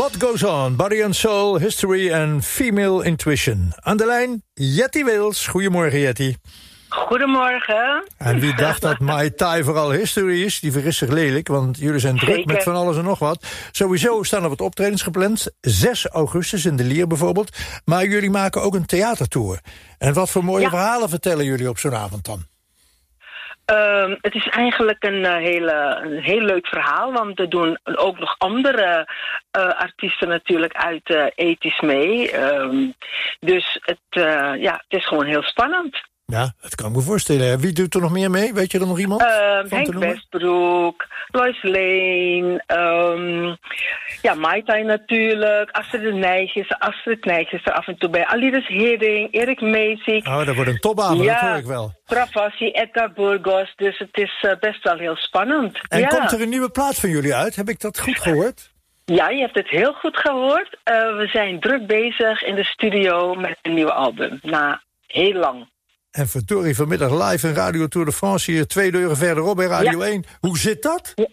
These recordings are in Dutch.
What Goes On, Body and Soul, History and Female Intuition. Aan de lijn, Jetty Wils. Goedemorgen, Jetty. Goedemorgen. En wie dacht dat Muay Thai vooral history is, die vergist zich lelijk, want jullie zijn druk met van alles en nog wat. Sowieso staan er wat optredens gepland, 6 augustus in de Lier bijvoorbeeld. Maar jullie maken ook een theatertour. En wat voor mooie verhalen vertellen jullie op zo'n avond dan? Het is eigenlijk een heel leuk verhaal, want er doen ook nog andere artiesten natuurlijk uit ethisch mee. Dus het is gewoon heel spannend. Ja, dat kan ik me voorstellen. Wie doet er nog meer mee? Weet je er nog iemand? Henk Westbroek, Lois Lane, Muay Thai natuurlijk, Astrid Nijg is er af en toe bij, Aliris Hering, Erik Meesik. Oh, dat wordt een topavond, dat hoor ik wel. Travassi, Edgar Burgos, dus het is best wel heel spannend. En komt er een nieuwe plaat van jullie uit? Heb ik dat goed gehoord? Ja, je hebt het heel goed gehoord. We zijn druk bezig in de studio met een nieuw album, na heel lang. En verdorie, vanmiddag live in Radio Tour de France hier 2 deuren verderop bij Radio 1. Hoe zit dat? Ja.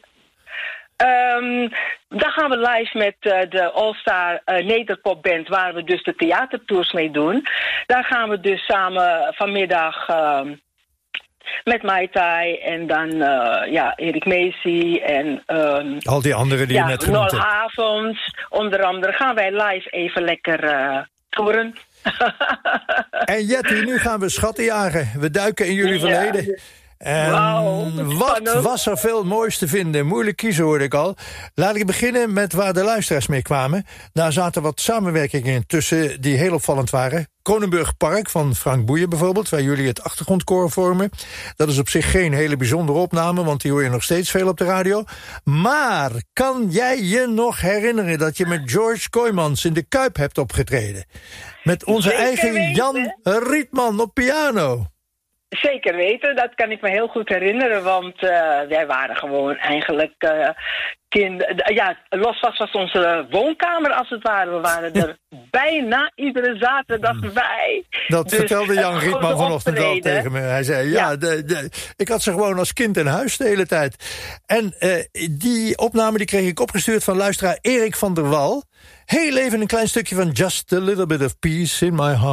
Dan gaan we live met de All-Star Nederpopband, waar we dus de theatertours mee doen. Daar gaan we dus samen vanmiddag met Muay Thai en dan Erik Meesy en al die anderen die je net genoemd hebt. Havens, onder andere gaan wij live even lekker toeren. En Jetty, nu gaan we schatten jagen. We duiken in jullie verleden. Wat was er veel moois te vinden? Moeilijk kiezen, hoorde ik al. Laat ik beginnen met waar de luisteraars mee kwamen. Daar zaten wat samenwerkingen tussen die heel opvallend waren. Kronenburg Park van Frank Boeien bijvoorbeeld, waar jullie het achtergrondkoor vormen. Dat is op zich geen hele bijzondere opname, want die hoor je nog steeds veel op de radio. Maar kan jij je nog herinneren dat je met George Kooijmans in de Kuip hebt opgetreden? Met onze eigen Jan Rietman op piano. Zeker weten, dat kan ik me heel goed herinneren, want wij waren gewoon eigenlijk Los was onze woonkamer als het ware. We waren er bijna iedere zaterdag bij. Dat dus vertelde Jan Rietman vanochtend al tegen me. Hij zei, ik had ze gewoon als kind in huis de hele tijd. En die opname die kreeg ik opgestuurd van luisteraar Erik van der Wal. Heel even een klein stukje van Just a Little Bit of Peace in My Heart.